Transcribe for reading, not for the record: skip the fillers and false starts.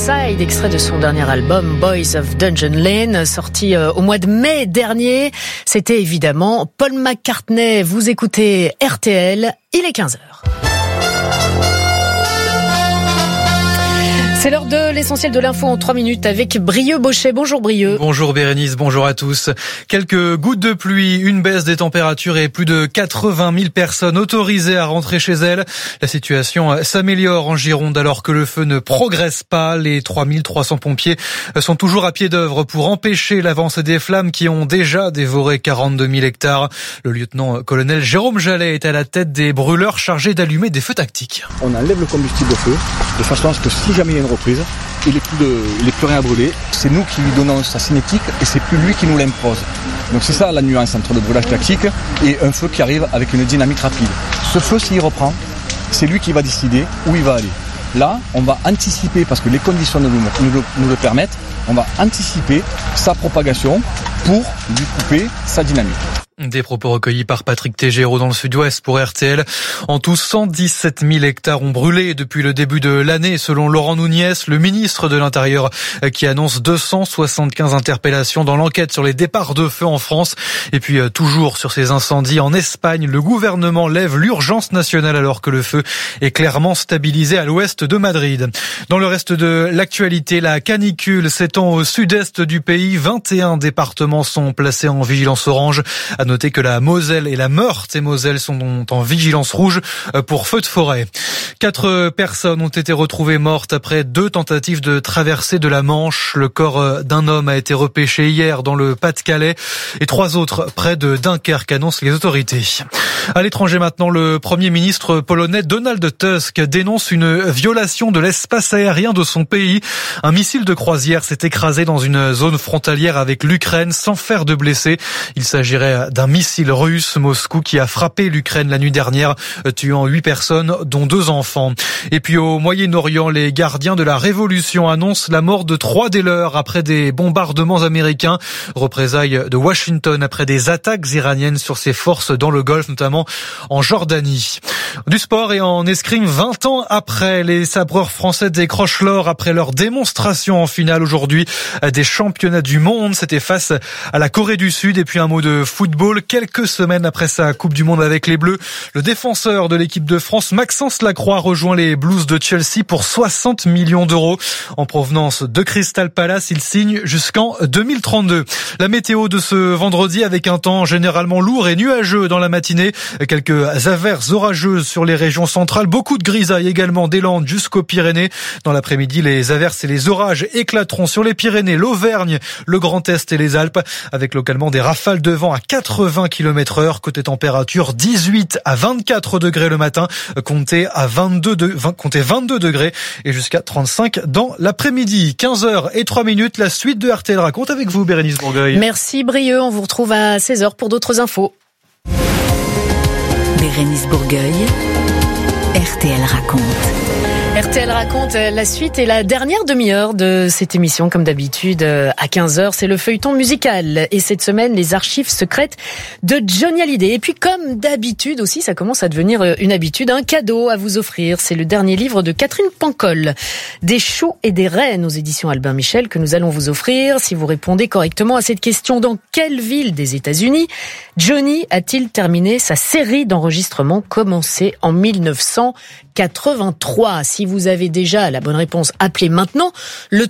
Side, extrait de son dernier album Boys of Dungeon Lane, sorti au mois de mai dernier. C'était évidemment Paul McCartney. Vous écoutez RTL, il est 15h. C'est l'heure de l'essentiel de l'info en 3 minutes avec Brieux Bochet. Bonjour Brieux. Bonjour Bérénice, bonjour à tous. Quelques gouttes de pluie, une baisse des températures et plus de 80 000 personnes autorisées à rentrer chez elles. La situation s'améliore en Gironde alors que le feu ne progresse pas. Les 3300 pompiers sont toujours à pied d'œuvre pour empêcher l'avancée des flammes qui ont déjà dévoré 42 000 hectares. Le lieutenant-colonel Jérôme Jallet est à la tête des brûleurs chargés d'allumer des feux tactiques. On enlève le combustible au feu de façon à ce que si jamais il y a une reprise, il n'est plus rien à brûler. C'est nous qui lui donnons sa cinétique et c'est plus lui qui nous l'impose. Donc c'est ça la nuance entre le brûlage classique et un feu qui arrive avec une dynamique rapide. Ce feu, s'il reprend, c'est lui qui va décider où il va aller. Là, on va anticiper, parce que les conditions nous le permettent, on va anticiper sa propagation pour lui couper sa dynamique. Des propos recueillis par Patrick Tégéraud dans le sud-ouest pour RTL. En tout, 117 000 hectares ont brûlé depuis le début de l'année, selon Laurent Nunez, le ministre de l'Intérieur, qui annonce 275 interpellations dans l'enquête sur les départs de feu en France. Et puis, toujours sur ces incendies en Espagne, le gouvernement lève l'urgence nationale alors que le feu est clairement stabilisé à l'ouest de Madrid. Dans le reste de l'actualité, la canicule s'étend au sud-est du pays. 21 départements sont placés en vigilance orange. À noter que la Moselle et la Meurthe-et-Moselle sont en vigilance rouge pour feu de forêt. 4 personnes ont été retrouvées mortes après 2 tentatives de traversée de la Manche. Le corps d'un homme a été repêché hier dans le Pas-de-Calais et 3 autres près de Dunkerque, annoncent les autorités. À l'étranger maintenant, le Premier ministre polonais Donald Tusk dénonce une violation de l'espace aérien de son pays. Un missile de croisière s'est écrasé dans une zone frontalière avec l'Ukraine sans faire de blessés. Il s'agirait d'un missile russe, Moscou, qui a frappé l'Ukraine la nuit dernière, tuant 8 personnes, dont 2 enfants. Et puis au Moyen-Orient, les gardiens de la révolution annoncent la mort de 3 des leurs après des bombardements américains. Représailles de Washington après des attaques iraniennes sur ses forces dans le Golfe, notamment en Jordanie. Du sport et en escrime, 20 ans après, les sabreurs français décrochent l'or après leur démonstration en finale aujourd'hui des championnats du monde. C'était face à la Corée du Sud. Et puis un mot de football. Quelques semaines après sa Coupe du Monde avec les Bleus, le défenseur de l'équipe de France, Maxence Lacroix, rejoint les Blues de Chelsea pour 60 millions d'euros. En provenance de Crystal Palace, il signe jusqu'en 2032. La météo de ce vendredi avec un temps généralement lourd et nuageux dans la matinée. Quelques averses orageuses sur les régions centrales. Beaucoup de grisailles également des Landes jusqu'aux Pyrénées. Dans l'après-midi, les averses et les orages éclateront sur les Pyrénées, l'Auvergne, le Grand Est et les Alpes, avec localement des rafales de vent à 80 km/h. Côté température, 18 à 24 degrés le matin, comptez 22 degrés et jusqu'à 35 dans l'après-midi. 15h03, la suite de RTL Raconte avec vous, Bérénice Bourgueil. Merci Brieux, on vous retrouve à 16h pour d'autres infos. Bérénice Bourgueil, RTL Raconte. RTL Raconte, la suite et la dernière demi-heure de cette émission, comme d'habitude, à 15h, c'est le feuilleton musical. Et cette semaine, les archives secrètes de Johnny Hallyday. Et puis, comme d'habitude aussi, ça commence à devenir une habitude, un cadeau à vous offrir. C'est le dernier livre de Catherine Pancol, Des choux et des reines aux éditions Albin Michel, que nous allons vous offrir si vous répondez correctement à cette question. Dans quelle ville des États-Unis Johnny a-t-il terminé sa série d'enregistrements commencée en 1983 ? Si vous avez déjà la bonne réponse, appelez maintenant. Le